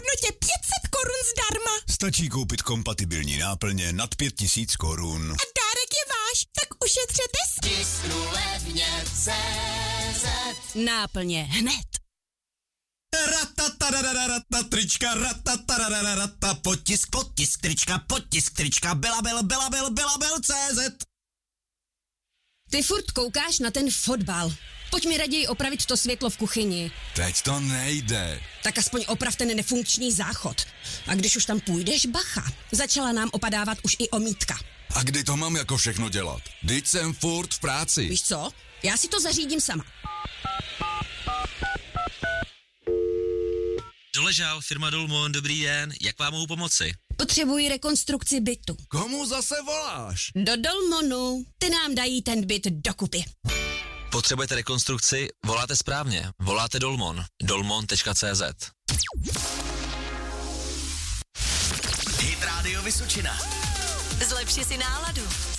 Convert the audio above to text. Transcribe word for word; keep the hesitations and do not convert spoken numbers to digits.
hodnotě pět set korun zdarma. Stačí koupit kompatibilní náplně nad pět tisíc korun. A dárek je váš, tak ušetřete s... Tisknu levně C Z. Náplně hned. Ratatarararata, trička, ratatarararata, potisk, potisk, trička, potisk, trička, belabel, belabel, belabel, C Z. Ty furt koukáš na ten fotbal. Pojď mi raději opravit to světlo v kuchyni. Teď to nejde. Tak aspoň oprav ten nefunkční záchod. A když už tam půjdeš, bacha. Začala nám opadávat už i omítka. A kdy to mám jako všechno dělat? Vždyť jsem furt v práci. Víš co? Já si to zařídím sama. Doležal, firma Dolmon, dobrý den, jak vám mohu pomoci? Potřebuji rekonstrukci bytu. Komu zase voláš? Do Dolmonu. Ty nám dají ten byt dokupy. Potřebujete rekonstrukci? Voláte správně. Voláte Dolmon. dolmon tečka cé zet. Hit Radio Vysočina. Zlepši si náladu.